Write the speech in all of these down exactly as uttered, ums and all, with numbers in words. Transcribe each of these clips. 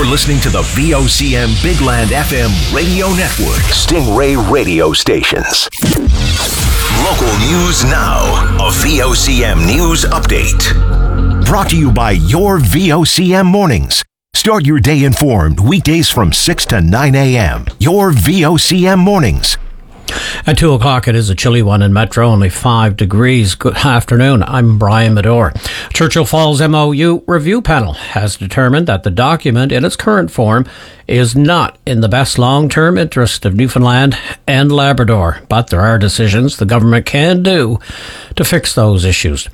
listening to the V O C M Big Land F M radio network. Stingray radio stations. Local news now. A V O C M news update. Brought to you by your V O C M mornings. Start your day informed weekdays from six to nine a.m. Your V O C M mornings. At two o'clock, it is a chilly one in Metro, only five degrees. Good afternoon. I'm Brian Medore. Churchill Falls M O U review panel has determined that the document in its current form is not in the best long-term interest of Newfoundland and Labrador, but there are decisions the government can do to fix those issues.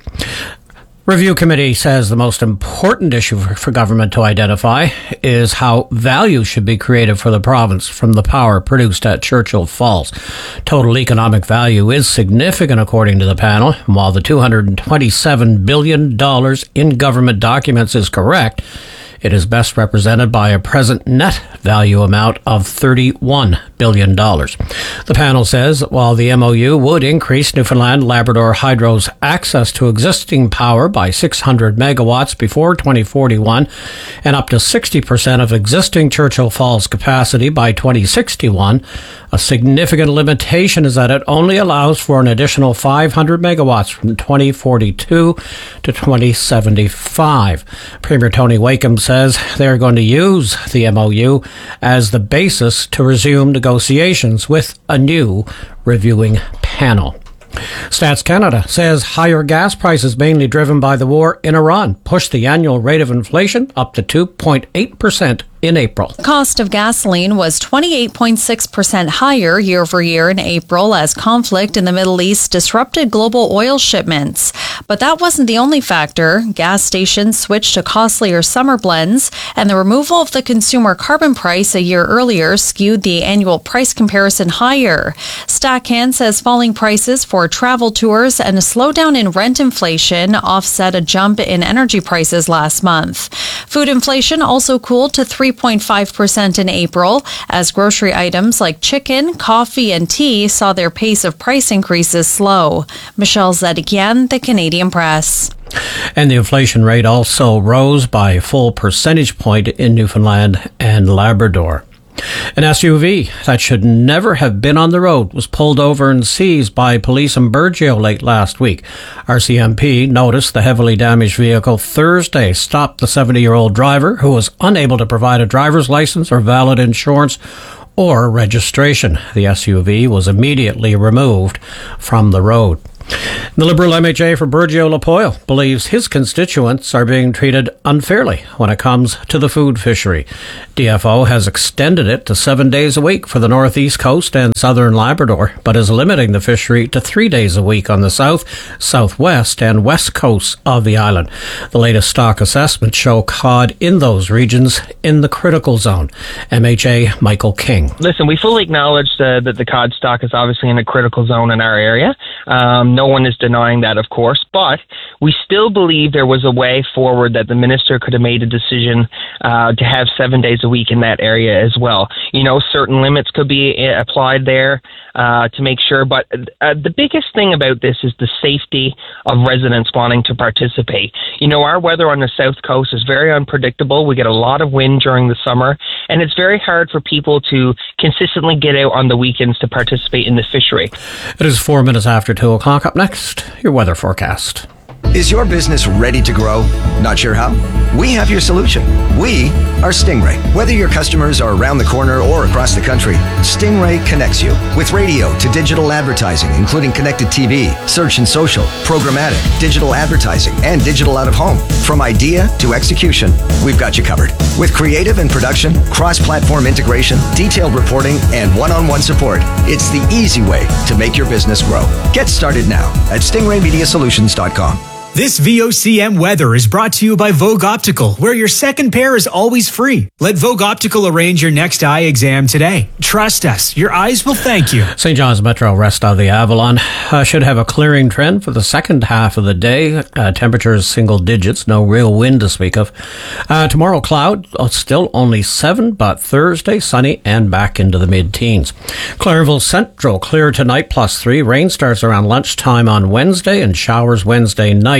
Review committee says the most important issue for, for government to identify is how value should be created for the province from the power produced at Churchill Falls. Total economic value is significant according to the panel, and while the two hundred twenty-seven billion dollars in government documents is correct, it is best represented by a present net value amount of thirty-one billion dollars. The panel says that while the M O U would increase Newfoundland Labrador Hydro's access to existing power by six hundred megawatts before twenty forty-one and up to sixty percent of existing Churchill Falls capacity by twenty sixty-one, a significant limitation is that it only allows for an additional five hundred megawatts from twenty forty-two to twenty seventy-five. Premier Tony Wakeham says they are going to use the M O U as the basis to resume negotiations with a new reviewing panel. Stats Canada says higher gas prices, mainly driven by the war in Iran, pushed the annual rate of inflation up to two point eight percent in April. The cost of gasoline was twenty-eight point six percent higher year over year in April as conflict in the Middle East disrupted global oil shipments. But that wasn't the only factor. Gas stations switched to costlier summer blends, and the removal of the consumer carbon price a year earlier skewed the annual price comparison higher. StatCan says falling prices for travel tours and a slowdown in rent inflation offset a jump in energy prices last month. Food inflation also cooled to three point five percent in April, as grocery items like chicken, coffee, and tea saw their pace of price increases slow. Michelle Zedekian, The Canadian Press. And the inflation rate also rose by a full percentage point in Newfoundland and Labrador. An S U V that should never have been on the road was pulled over and seized by police in Burgeo late last week. R C M P noticed the heavily damaged vehicle Thursday, stopped the seventy-year-old driver who was unable to provide a driver's license or valid insurance or registration. The S U V was immediately removed from the road. The Liberal M H A for Burgeo-Lapoille believes his constituents are being treated unfairly when it comes to the food fishery. D F O has extended it to seven days a week for the northeast coast and southern Labrador, but is limiting the fishery to three days a week on the south, southwest, and west coasts of the island. The latest stock assessments show cod in those regions in the critical zone. M H A Michael King. Listen, we fully acknowledge uh, that the cod stock is obviously in a critical zone in our area. Um, no one is denying that, of course, but we still believe there was a way forward that the minister could have made a decision uh, to have seven days a week in that area as well. You know, certain limits could be applied there uh, to make sure, but uh, the biggest thing about this is the safety of residents wanting to participate. You know, our weather on the south coast is very unpredictable. We get a lot of wind during the summer, and it's very hard for people to consistently get out on the weekends to participate in the fishery. It is four minutes after two o'clock. Up next, your weather forecast. Is your business ready to grow? Not sure how? We have your solution. We are Stingray. Whether your customers are around the corner or across the country, Stingray connects you with radio to digital advertising, including connected T V, search and social, programmatic, digital advertising, and digital out of home. From idea to execution, we've got you covered. With creative and production, cross-platform integration, detailed reporting, and one-on-one support, it's the easy way to make your business grow. Get started now at stingray media solutions dot com. This V O C M weather is brought to you by Vogue Optical, where your second pair is always free. Let Vogue Optical arrange your next eye exam today. Trust us, your eyes will thank you. Saint John's Metro west of the Avalon uh, should have a clearing trend for the second half of the day. Uh, temperatures single digits, no real wind to speak of. Uh, tomorrow cloud, uh, still only seven, but Thursday sunny and back into the mid-teens. Clairville Central clear tonight plus three. Rain starts around lunchtime on Wednesday and showers Wednesday night.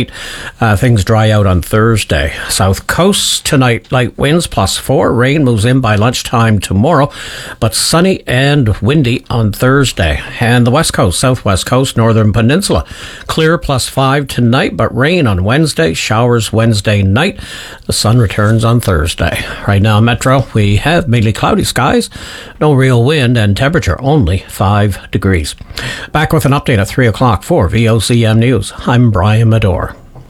tonight. Uh, things dry out on Thursday. South coast tonight, light winds plus four. Rain moves in by lunchtime tomorrow, but sunny and windy on Thursday. And the west coast, southwest coast, northern peninsula, clear plus five tonight, but rain on Wednesday, showers Wednesday night. The sun returns on Thursday. Right now, Metro, we have mainly cloudy skies, no real wind, and temperature only five degrees. Back with an update at three o'clock for V O C M News. I'm Brian Medor.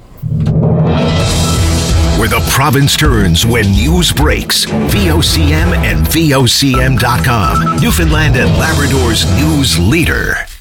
Where the province turns when news breaks. V O C M and V O C M dot com. Newfoundland and Labrador's news leader.